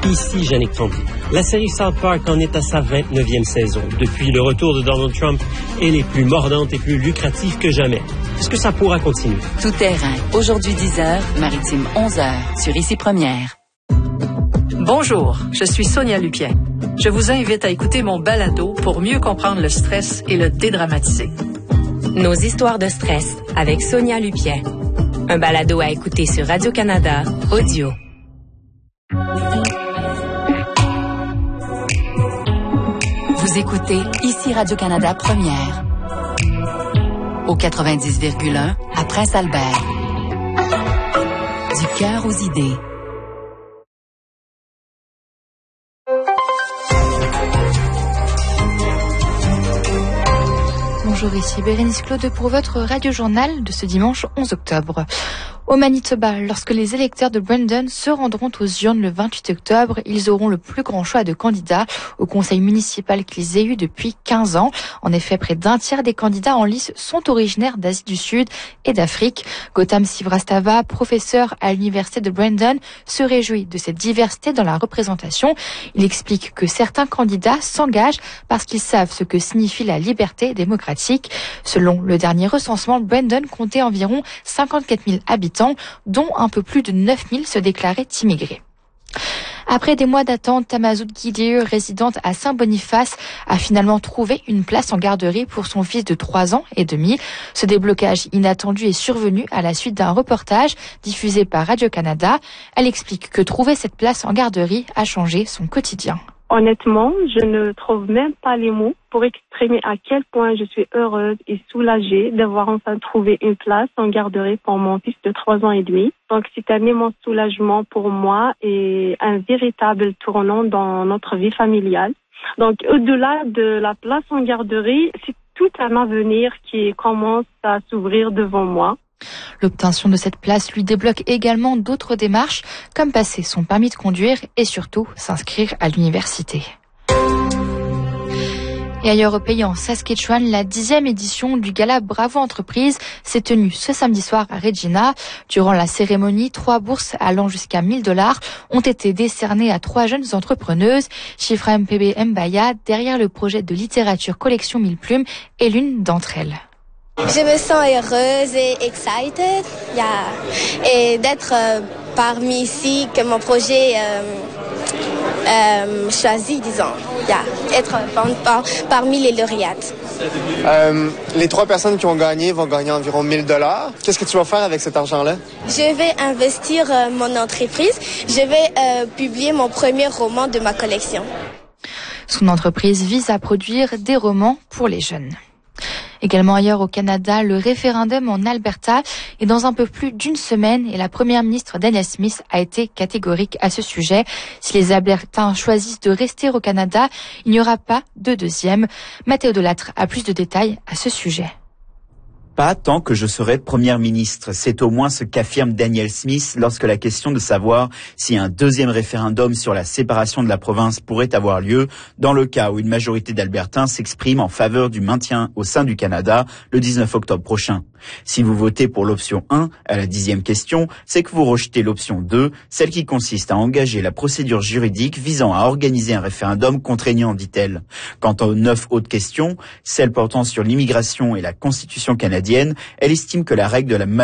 Ici Yannick Tremblay. La série South Park en est à sa 29e saison. Depuis le retour de Donald Trump, elle est plus mordante et plus lucrative que jamais. Est-ce que ça pourra continuer? Tout terrain. Aujourd'hui 10h, Maritime 11h, sur Ici Première. Bonjour, je suis Sonia Lupien. Je vous invite à écouter mon balado pour mieux comprendre le stress et le dédramatiser. Nos histoires de stress avec Sonia Lupien. Un balado à écouter sur Radio-Canada, audio. Vous écoutez Ici Radio-Canada Première. Au 90,1 à Prince-Albert. Du cœur aux idées. Bonjour, ici Bérénice Claude pour votre radio-journal de ce dimanche 11 octobre. Au Manitoba, lorsque les électeurs de Brandon se rendront aux urnes le 28 octobre, ils auront le plus grand choix de candidats au conseil municipal qu'ils aient eu depuis 15 ans. En effet, près d'un tiers des candidats en lice sont originaires d'Asie du Sud et d'Afrique. Gautam Sivrastava, professeur à l'université de Brandon, se réjouit de cette diversité dans la représentation. Il explique que certains candidats s'engagent parce qu'ils savent ce que signifie la liberté démocratique. Selon le dernier recensement, Brandon comptait environ 54 000 habitants, dont un peu plus de 9 000 se déclaraient immigrés. Après des mois d'attente, Tamazout Gideer, résidente à Saint-Boniface, a finalement trouvé une place en garderie pour son fils de 3 ans et demi. Ce déblocage inattendu est survenu à la suite d'un reportage diffusé par Radio-Canada. Elle explique que trouver cette place en garderie a changé son quotidien. Honnêtement, je ne trouve même pas les mots pour exprimer à quel point je suis heureuse et soulagée d'avoir enfin trouvé une place en garderie pour mon fils de 3 ans et demi. Donc c'est un immense soulagement pour moi et un véritable tournant dans notre vie familiale. Donc au-delà de la place en garderie, c'est tout un avenir qui commence à s'ouvrir devant moi. L'obtention de cette place lui débloque également d'autres démarches, comme passer son permis de conduire et surtout s'inscrire à l'université. Et ailleurs au pays, en Saskatchewan, la 10e édition du gala Bravo Entreprise s'est tenue ce samedi soir à Regina. Durant la cérémonie, 3 bourses allant jusqu'à $1,000 ont été décernées à 3 jeunes entrepreneuses. Shifra MPB Mbaya, derrière le projet de littérature collection 1000 plumes, est l'une d'entre elles. Je me sens heureuse et excited, et d'être parmi ici que mon projet choisi, disons, être parmi les lauréates. Les 3 personnes qui ont gagné vont gagner environ $1,000. Qu'est-ce que tu vas faire avec cet argent-là? Je vais investir mon entreprise. Je vais publier mon premier roman de ma collection. Son entreprise vise à produire des romans pour les jeunes. Également ailleurs au Canada, le référendum en Alberta est dans un peu plus d'une semaine et la première ministre Danielle Smith a été catégorique à ce sujet. Si les Albertains choisissent de rester au Canada, il n'y aura pas de deuxième. Mathéo Delattre a plus de détails à ce sujet. Pas tant que je serai première ministre. C'est au moins ce qu'affirme Danielle Smith lorsque la question de savoir si un deuxième référendum sur la séparation de la province pourrait avoir lieu dans le cas où une majorité d'Albertains s'exprime en faveur du maintien au sein du Canada le 19 octobre prochain. Si vous votez pour l'option 1 à la 10e question, c'est que vous rejetez l'option 2, celle qui consiste à engager la procédure juridique visant à organiser un référendum contraignant, dit-elle. Quant aux 9 autres questions, celles portant sur l'immigration et la Constitution canadienne, elle estime que la règle de la